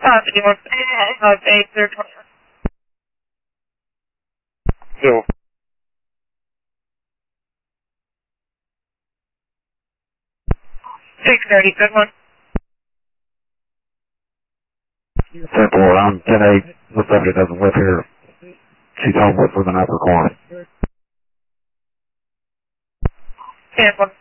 you want to have a third one? So, 6:30, good one. Simple, around 10-8, the subject doesn't live here. She's homeless with an upper corner. 10-1.